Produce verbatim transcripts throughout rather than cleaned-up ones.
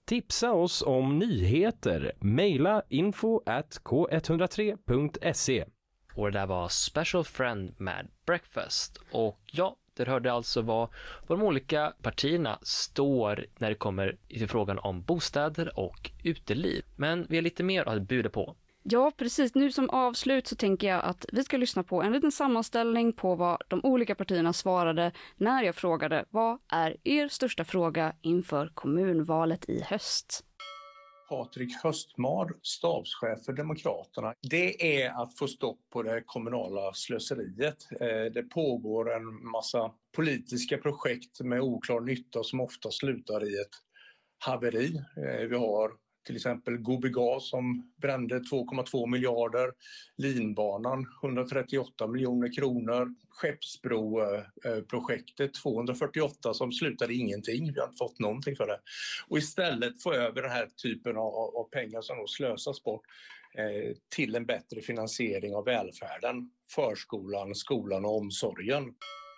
Tipsa oss om nyheter. Maila info at k ett noll tre punkt se. Och det där var Special Friend med Breakfast. Och ja, det hörde alltså vad, vad de olika partierna står när det kommer till frågan om bostäder och uteliv. Men vi har lite mer att bjuda på. Ja, precis. Nu som avslut så tänker jag att vi ska lyssna på en liten sammanställning på vad de olika partierna svarade när jag frågade vad är er största fråga inför kommunvalet i höst? Patrik Höstmar, stabschef för Demokraterna. Det är att få stopp på det kommunala slöseriet. Det pågår en massa politiska projekt med oklar nytta som ofta slutar i ett haveri. Vi har till exempel Gobigas som brände två komma två miljarder, Linbanan hundratrettioåtta miljoner kronor, Skeppsbroprojektet tvåhundrafyrtioåtta som slutade ingenting, vi har inte fått någonting för det. Och istället få över den här typen av, av pengar som då slösas bort eh, till en bättre finansiering av välfärden, förskolan, skolan och omsorgen.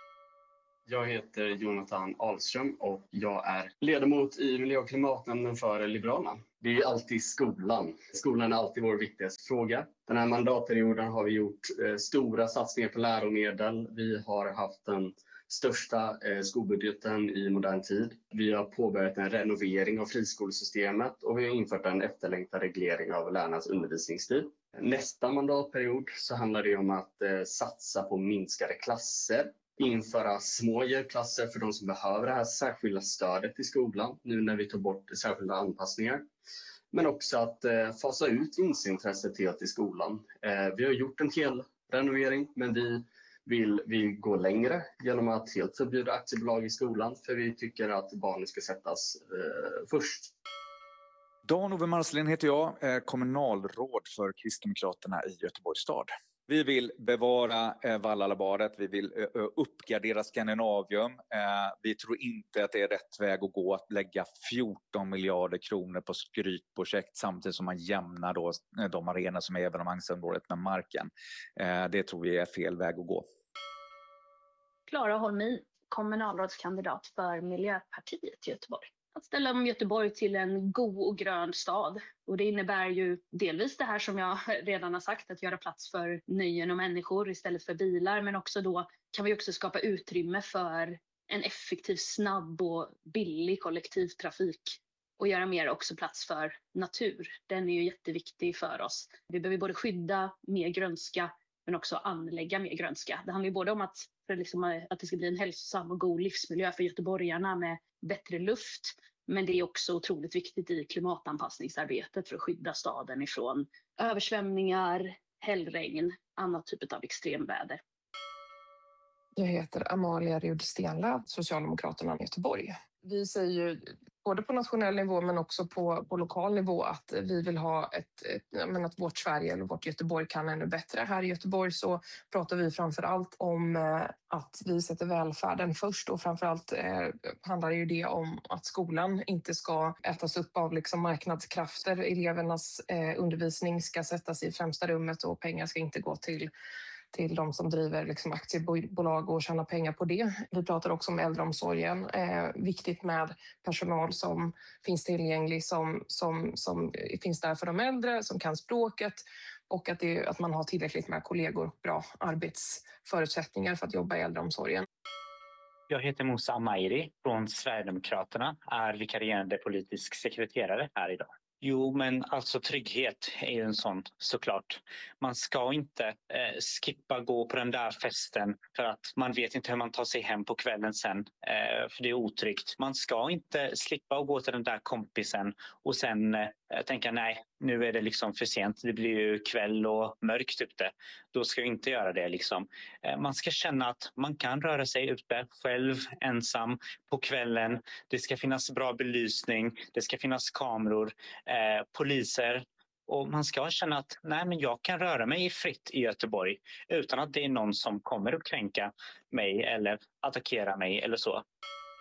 Jag heter Jonathan Ahlström och jag är ledamot i miljö- och klimatnämnden för Liberalerna. Det är alltid skolan. Skolan är alltid vår viktigaste fråga. Den här mandatperioden har vi gjort eh, stora satsningar på läromedel. Vi har haft den största eh, skolbudgeten i modern tid. Vi har påbörjat en renovering av friskolesystemet och vi har infört en efterlängtad reglering av lärarnas undervisningstid. Nästa mandatperiod så handlar det om att eh, satsa på minskade klasser. Införa små hjälpklasser för de som behöver det här särskilda stödet i skolan nu när vi tar bort särskilda anpassningar. Men också att eh, fasa ut vinstintresset helt i skolan. Eh, vi har gjort en hel renovering men vi vill vi gå längre genom att helt förbjuda aktiebolag i skolan för vi tycker att barnen ska sättas eh, först. Dan-Ove Marslin heter jag, kommunalråd för Kristdemokraterna i Göteborgs stad. Vi vill bevara eh, Vallalabadet, vi vill eh, uppgradera Skandinavium. Eh, vi tror inte att det är rätt väg att gå att lägga fjorton miljarder kronor på skrytprojekt samtidigt som man jämnar då, eh, de arenor som är evenemangsområdet med marken. Eh, det tror vi är fel väg att gå. Klara Holmi, kommunalrådskandidat för Miljöpartiet i Göteborg. Att ställa om Göteborg till en god och grön stad. Och det innebär ju delvis det här som jag redan har sagt, att göra plats för nöjen och människor istället för bilar. Men också då kan vi också skapa utrymme för en effektiv, snabb och billig kollektivtrafik. Och göra mer också plats för natur. Den är ju jätteviktig för oss. Vi behöver både skydda mer grönska men också anlägga mer grönska. Det handlar ju både om att, för liksom, att det ska bli en hälsosam och god livsmiljö för göteborgarna med bättre luft. Men det är också otroligt viktigt i klimatanpassningsarbetet för att skydda staden ifrån översvämningar, hällregn, annat typ av extremväder. Jag heter Amalia Rud-Stenlöf, Socialdemokraterna i Göteborg. Vi säger ju både på nationell nivå men också på, på lokal nivå att vi vill ha ett, ett jag menar, att vårt Sverige eller vårt Göteborg kan ännu bättre. Här i Göteborg så pratar vi framför allt om eh, att vi sätter välfärden först och framför allt eh, handlar ju det om att skolan inte ska ätas upp av liksom, marknadskrafter. Elevernas eh, undervisning ska sättas i främsta rummet och pengar ska inte gå till till de som driver liksom aktiebolag och tjänar pengar på det. Vi pratar också om äldreomsorgen. Eh, viktigt med personal som finns tillgänglig, som, som, som finns där för de äldre, som kan språket och att, det, att man har tillräckligt med kollegor och bra arbetsförutsättningar för att jobba i äldreomsorgen. Jag heter Moussa Amairi från Sverigedemokraterna, är vikarierande politisk sekreterare här idag. Jo, men alltså trygghet är ju en sån såklart. Man ska inte eh, skippa gå på den där festen för att man vet inte hur man tar sig hem på kvällen sen. Eh, för det är otryggt. Man ska inte slippa att gå till den där kompisen och sen eh, tänka nej, nu är det liksom för sent. Det blir ju kväll och mörkt ute. Då ska vi inte göra det liksom. Eh, man ska känna att man kan röra sig ute själv, ensam på kvällen. Det ska finnas bra belysning. Det ska finnas kameror. Eh, poliser och man ska känna att nej, men jag kan röra mig fritt i Göteborg utan att det är någon som kommer att kränka mig eller attackera mig eller så.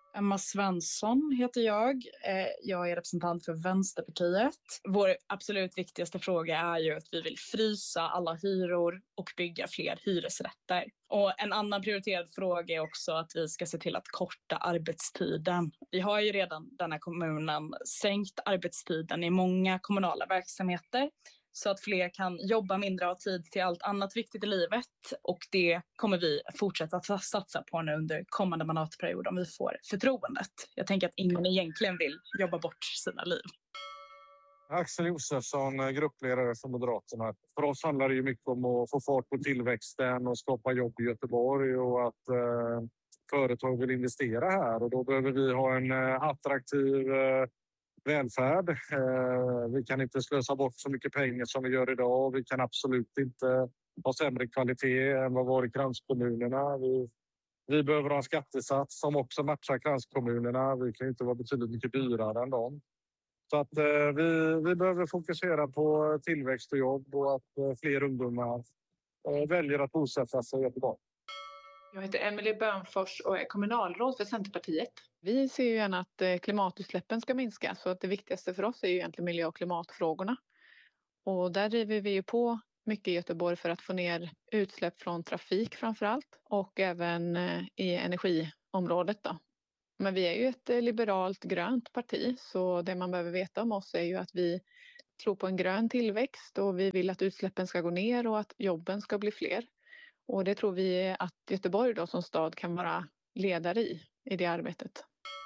Emma Svensson heter jag. Jag är representant för Vänsterpartiet. Vår absolut viktigaste fråga är ju att vi vill frysa alla hyror och bygga fler hyresrätter. Och en annan prioriterad fråga är också att vi ska se till att korta arbetstiden. Vi har ju redan den här kommunen sänkt arbetstiden i många kommunala verksamheter, så att fler kan jobba mindre och ha tid till allt annat viktigt i livet. Och det kommer vi fortsätta att satsa på nu under kommande mandatperiod om vi får förtroendet. Jag tänker att ingen egentligen vill jobba bort sina liv. Axel Josefsson, gruppledare för Moderaterna. För oss handlar det ju mycket om att få fart på tillväxten och skapa jobb i Göteborg och att eh, företag vill investera här. Och då behöver vi ha en eh, attraktiv eh, välfärd. Eh, vi kan inte slösa bort så mycket pengar som vi gör idag. Vi kan absolut inte ha sämre kvalitet än vad var i kranskommunerna. Vi, vi behöver ha en skattesats som också matchar kranskommunerna. Vi kan inte vara betydligt mycket dyrare än dem. Så att eh, vi, vi behöver fokusera på tillväxt och jobb och att eh, fler ungdomar eh, väljer att bosätta sig i Göteborg. Jag heter Emelie Bönfors och är kommunalråd för Centerpartiet. Vi ser ju gärna att klimatutsläppen ska minska, så att det viktigaste för oss är ju egentligen miljö- och klimatfrågorna. Och där driver vi ju på mycket i Göteborg för att få ner utsläpp från trafik framför allt och även i energiområdet då. Men vi är ju ett liberalt grönt parti, så det man behöver veta om oss är ju att vi tror på en grön tillväxt och vi vill att utsläppen ska gå ner och att jobben ska bli fler. Och det tror vi att Göteborg då som stad kan vara ledare i, i det arbetet.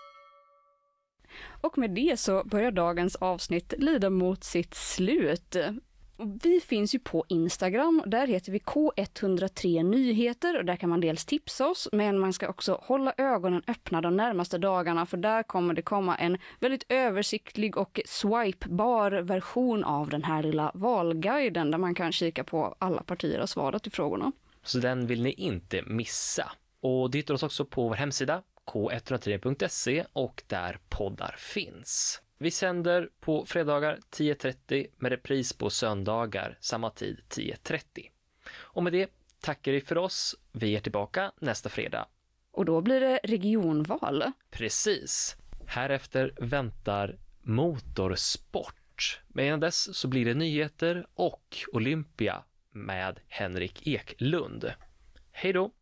Och med det så börjar dagens avsnitt lida mot sitt slut. Vi finns ju på Instagram, där heter vi K ett noll tre Nyheter och där kan man dels tipsa oss, men man ska också hålla ögonen öppna de närmaste dagarna, för där kommer det komma en väldigt översiktlig och swipebar version av den här lilla valguiden där man kan kika på alla partier och svara till frågorna. Så den vill ni inte missa. Och du hittar oss också på vår hemsida k ett noll tre punkt se och där poddar finns. Vi sänder på fredagar tio trettio med repris på söndagar samma tid tio trettio. Och med det tackar vi för oss. Vi är tillbaka nästa fredag. Och då blir det regionval. Precis. Härefter väntar motorsport. Men innan dess så blir det nyheter och Olympia med Henrik Eklund. Hej då!